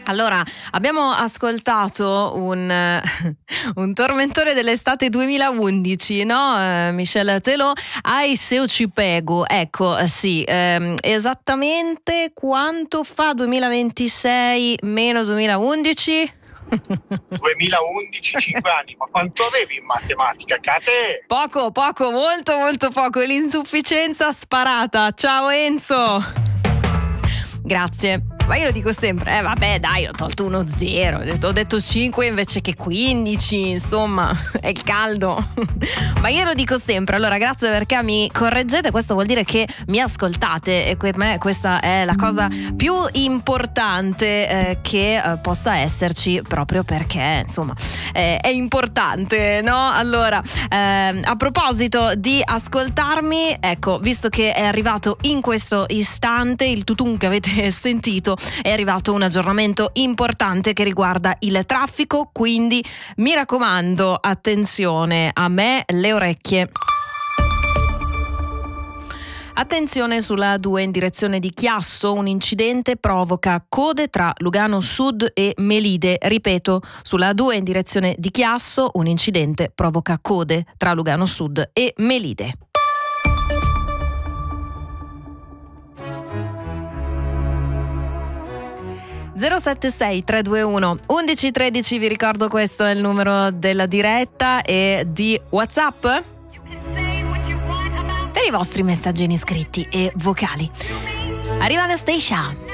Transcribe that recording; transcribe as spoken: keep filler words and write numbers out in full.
Allora, abbiamo ascoltato un, un tormentore dell'estate duemilaundici, no? Eh, Michel Teló, Ai se eu ci pego. Ecco, sì, ehm, esattamente quanto fa duemilaventisei meno duemilaundici? duemilaundici, cinque anni, ma quanto avevi in matematica, Cate? Poco, poco, molto, molto poco. L'insufficienza sparata. Ciao Enzo. Grazie. Ma io lo dico sempre, eh vabbè dai, ho tolto uno zero, ho detto, ho detto cinque invece che quindici, insomma, è il caldo. Ma io lo dico sempre, allora grazie perché mi correggete, questo vuol dire che mi ascoltate e per me questa è la cosa più importante eh, che eh, possa esserci, proprio perché, insomma, eh, è importante, no? Allora, eh, a proposito di ascoltarmi, ecco, visto che è arrivato in questo istante il tutun che avete sentito, è arrivato un aggiornamento importante che riguarda il traffico, quindi mi raccomando, attenzione, a me le orecchie. Attenzione sulla A due in direzione di Chiasso, un incidente provoca code tra Lugano Sud e Melide. Ripeto, sulla A due in direzione di Chiasso, un incidente provoca code tra Lugano Sud e Melide. zero sette sei tre due uno uno uno uno tre, vi ricordo questo è il numero della diretta e di WhatsApp per i vostri messaggini scritti e vocali. Arriva Anastasia.